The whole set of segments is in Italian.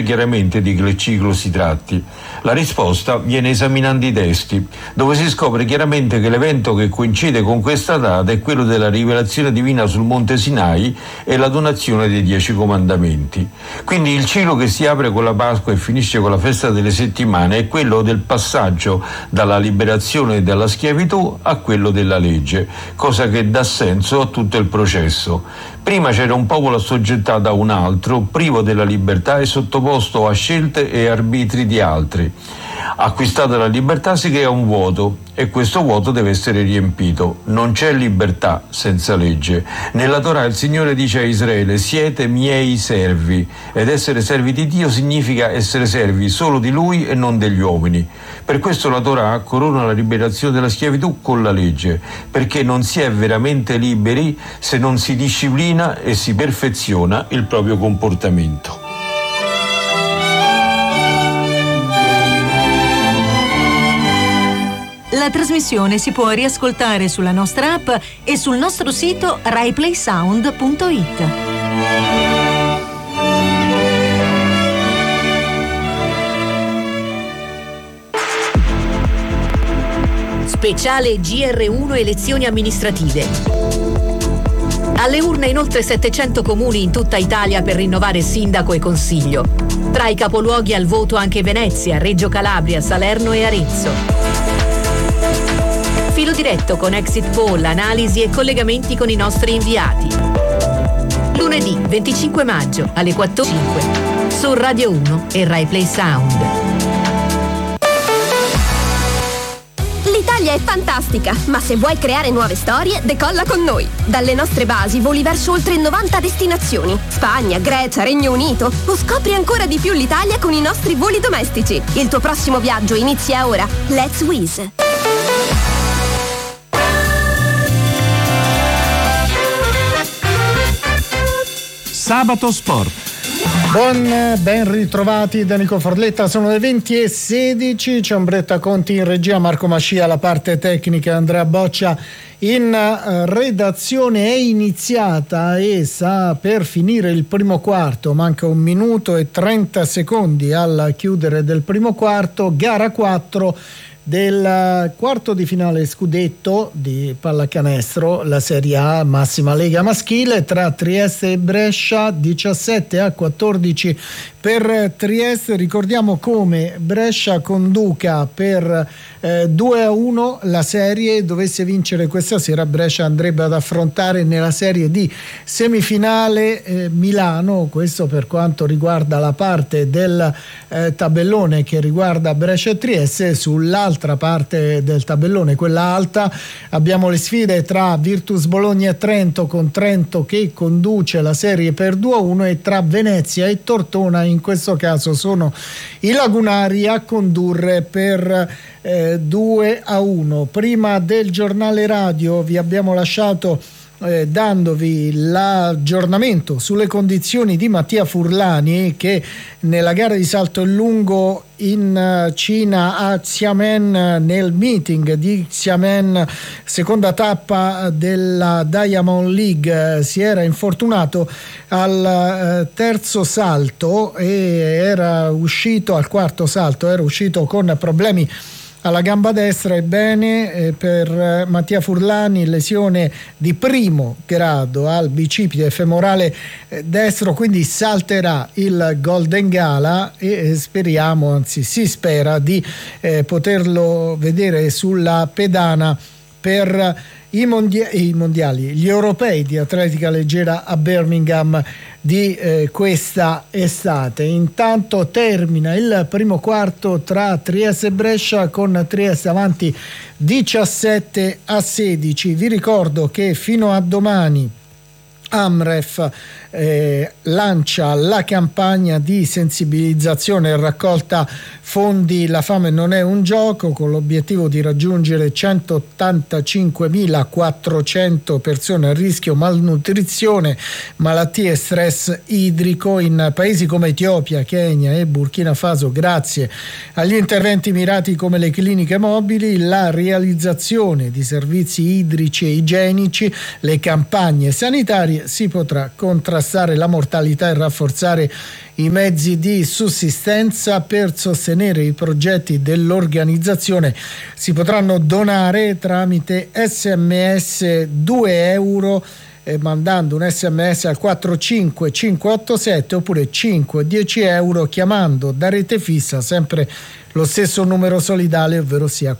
chiaramente di che ciclo si tratti? La risposta viene esaminando i testi, dove si scopre chiaramente che l'evento che coincide con questa data è quello della rivelazione divina sul Monte Sinai e la donazione dei 10 comandamenti. Quindi il ciclo che si apre con la Pasqua e finisce con la festa delle settimane è quello del passaggio dalla liberazione dalla schiavitù a quello della legge, cosa che dà senso a tutto il processo. Prima c'era un popolo assoggettato a un altro, privo della libertà e sottoposto a scelte e arbitri di altri. Acquistata la libertà si crea un vuoto e questo vuoto deve essere riempito. Non c'è libertà senza legge. Nella Torah il Signore dice a Israele: siete miei servi, ed essere servi di Dio significa essere servi solo di Lui e non degli uomini. Per questo la Torah corona la liberazione dalla schiavitù con la legge, perché non si è veramente liberi se non si disciplina e si perfeziona il proprio comportamento. La trasmissione si può riascoltare sulla nostra app e sul nostro sito raiplaysound.it. Speciale GR1 elezioni amministrative. Alle urne in oltre 700 comuni in tutta Italia per rinnovare sindaco e consiglio. Tra i capoluoghi al voto anche Venezia, Reggio Calabria, Salerno e Arezzo. Filo diretto con exit poll, analisi e collegamenti con i nostri inviati. Lunedì 25 maggio alle 14:05 su Radio 1 e Rai Play Sound. L'Italia è fantastica, ma se vuoi creare nuove storie, decolla con noi. Dalle nostre basi voli verso oltre 90 destinazioni. Spagna, Grecia, Regno Unito. O scopri ancora di più l'Italia con i nostri voli domestici. Il tuo prossimo viaggio inizia ora. Let's Wizz. Sabato Sport. Ben ritrovati da Nico Forletta, sono le 20:16, c'è Ombretta Conti in regia, Marco Mascia alla parte tecnica, Andrea Boccia in redazione. È iniziata e sta per finire il primo quarto, manca 1 minuto e 30 secondi al chiudere del primo quarto, gara 4 del quarto di finale scudetto di pallacanestro, la Serie A, massima lega maschile, tra Trieste e Brescia, 17-14 per Trieste. Ricordiamo come Brescia conduca per 2-1 la serie. Dovesse vincere questa sera, Brescia andrebbe ad affrontare nella serie di semifinale Milano. Questo per quanto riguarda la parte del tabellone che riguarda Brescia e Trieste. Sull'altra parte del tabellone, quella alta, abbiamo le sfide tra Virtus Bologna e Trento, con Trento che conduce la serie per 2-1, e tra Venezia e Tortona. In questo caso sono i lagunari a condurre per 2-1. Prima del giornale radio vi abbiamo lasciato dandovi l'aggiornamento sulle condizioni di Mattia Furlani, che nella gara di salto in lungo in Cina a Xiamen, nel meeting di Xiamen, seconda tappa della Diamond League, si era infortunato al terzo salto e era uscito al quarto salto, era uscito con problemi alla gamba destra. Ebbene, per Mattia Furlani lesione di primo grado al bicipite femorale destro, quindi salterà il Golden Gala e speriamo, anzi si spera di poterlo vedere sulla pedana per i mondiali, gli europei di atletica leggera a Birmingham di questa estate. Intanto termina il primo quarto tra Trieste e Brescia, con Trieste avanti 17-16. Vi ricordo che fino a domani Amref lancia la campagna di sensibilizzazione e raccolta fondi La fame non è un gioco, con l'obiettivo di raggiungere 185.400 persone a rischio malnutrizione, malattie e stress idrico in paesi come Etiopia, Kenya e Burkina Faso. Grazie agli interventi mirati come le cliniche mobili, la realizzazione di servizi idrici e igienici, le campagne sanitarie, si potrà contrastare contrastare la mortalità e rafforzare i mezzi di sussistenza. Per sostenere i progetti dell'organizzazione si potranno donare tramite SMS 2 euro mandando un SMS al 45587 oppure 5-10 euro chiamando da rete fissa sempre lo stesso numero solidale, ovvero sia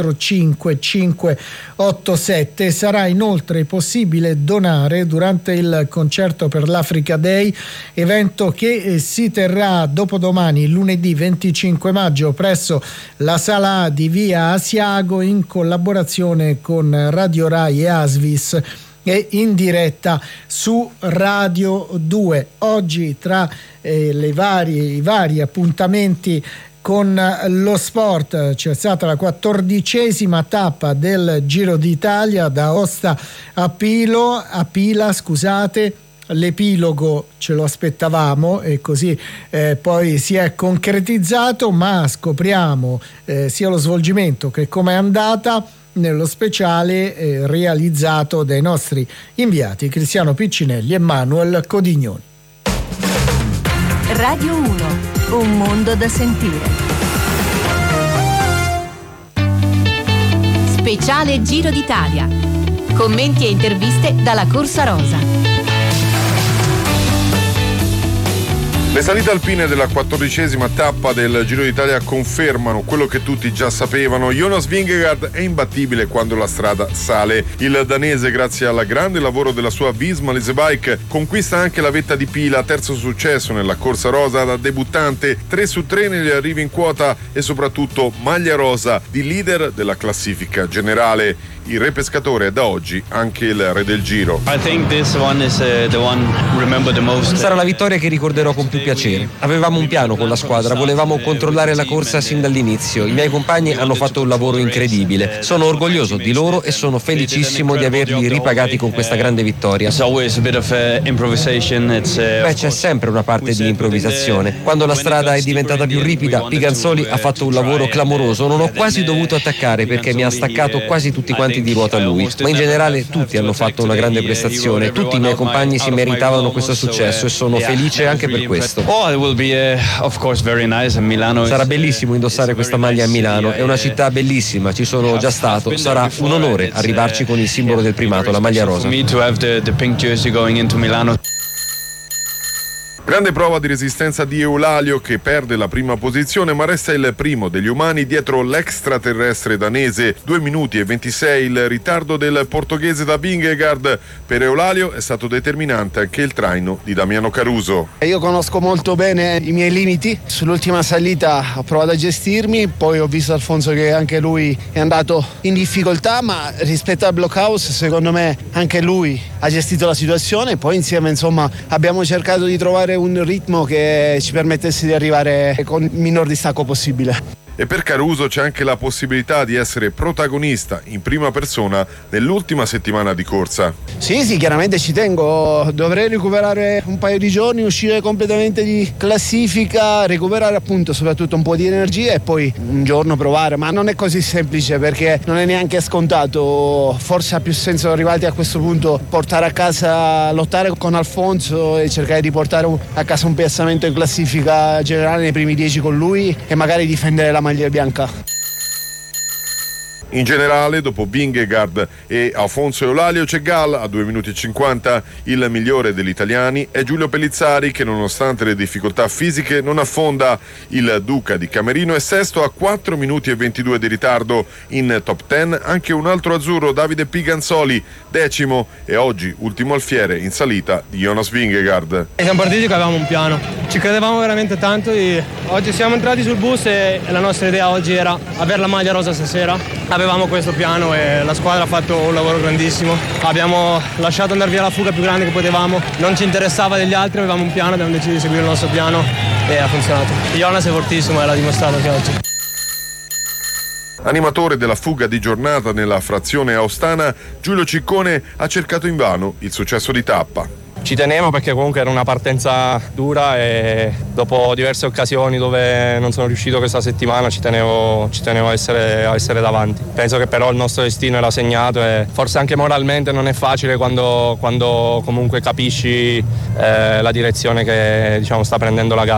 45587. Sarà inoltre possibile donare durante il concerto per l'Africa Day, evento che si terrà dopodomani, lunedì 25 maggio, presso la Sala A di via Asiago, in collaborazione con Radio Rai e Asvis e in diretta su Radio 2. Oggi tra i vari appuntamenti con lo sport c'è stata la 14ª tappa del Giro d'Italia da Aosta a Pila, l'epilogo ce lo aspettavamo e così poi si è concretizzato, ma scopriamo sia lo svolgimento che come è andata nello speciale realizzato dai nostri inviati Cristiano Piccinelli e Manuel Codignoni. Radio 1, un mondo da sentire. Speciale Giro d'Italia. Commenti e interviste dalla Corsa Rosa. Le salite alpine della 14ª tappa del Giro d'Italia confermano quello che tutti già sapevano. Jonas Vingegaard è imbattibile quando la strada sale. Il danese, grazie al grande lavoro della sua Visma Leasebike, conquista anche la vetta di Pila, terzo successo nella corsa rosa da debuttante, 3 su 3 negli arrivi in quota e soprattutto maglia rosa di leader della classifica generale. Il re pescatore è da oggi anche il re del Giro. Sarà la vittoria che ricorderò con più piacere. Avevamo un piano con la squadra, volevamo controllare la corsa sin dall'inizio. I miei compagni hanno fatto un lavoro incredibile. Sono orgoglioso di loro e sono felicissimo di averli ripagati con questa grande vittoria. C'è sempre una parte di improvvisazione. Quando la strada è diventata più ripida, Piganzoli ha fatto un lavoro clamoroso. Non ho quasi dovuto attaccare perché mi ha staccato quasi tutti quanti di ruota lui, ma in generale tutti hanno fatto una grande prestazione. Tutti i miei compagni si meritavano questo successo e sono felice anche per questo. Sarà bellissimo indossare questa maglia a Milano, è una città bellissima, ci sono già stato, sarà un onore arrivarci con il simbolo del primato, la maglia rosa. Grande prova di resistenza di Eulalio, che perde la prima posizione ma resta il primo degli umani dietro l'extraterrestre danese. 2 minuti e 26 il ritardo del portoghese da Vingegaard. Per Eulalio è stato determinante anche il traino di Damiano Caruso. Io conosco molto bene i miei limiti. Sull'ultima salita ho provato a gestirmi, poi ho visto Alfonso che anche lui è andato in difficoltà, ma rispetto al blockhouse secondo me anche lui ha gestito la situazione. Poi insieme abbiamo cercato di trovare un ritmo che ci permettesse di arrivare con il minor distacco possibile. E per Caruso c'è anche la possibilità di essere protagonista in prima persona nell'ultima settimana di corsa. Sì, chiaramente ci tengo. Dovrei recuperare un paio di giorni, uscire completamente di classifica, recuperare appunto soprattutto un po' di energia e poi un giorno provare. Ma non è così semplice perché non è neanche scontato. Forse ha più senso, arrivati a questo punto, portare a casa, lottare con Alfonso e cercare di portare a casa un piazzamento in classifica generale nei primi 10 con lui e magari difendere la maglia bianca. In generale, dopo Vingegaard e Alfonso Eulalio, c'è Gall a 2 minuti e 50. Il migliore degli italiani è Giulio Pellizzari, che nonostante le difficoltà fisiche non affonda. Il Duca di Camerino è sesto a 4 minuti e 22 di ritardo. In top 10 anche un altro azzurro, Davide Piganzoli, decimo, e oggi ultimo alfiere in salita di Jonas Vingegaard. Siamo partiti che avevamo un piano, ci credevamo veramente tanto e oggi siamo entrati sul bus e la nostra idea oggi era avere la maglia rosa stasera. Avevamo questo piano e la squadra ha fatto un lavoro grandissimo. Abbiamo lasciato andare via la fuga più grande che potevamo, non ci interessava degli altri, avevamo un piano, abbiamo deciso di seguire il nostro piano e ha funzionato. Jonas è fortissimo e l'ha dimostrato che oggi. Animatore della fuga di giornata nella frazione aostana, Giulio Ciccone ha cercato invano il successo di tappa. ci tenevo perché comunque era una partenza dura e dopo diverse occasioni dove non sono riuscito questa settimana ci tenevo a essere davanti. Penso che però il nostro destino era segnato e forse anche moralmente non è facile quando comunque capisci la direzione che sta prendendo la gara.